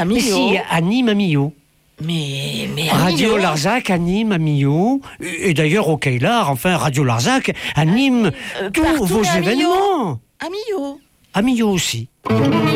à Mais Millau. si, à Nîmes, à Millau. Mais à Radio Millau. Larzac à Nîmes, à Millau. Et d'ailleurs au Kailar, enfin Radio Larzac anime tous partout, vos mais à Millau. événements. À Millau. À Millau aussi.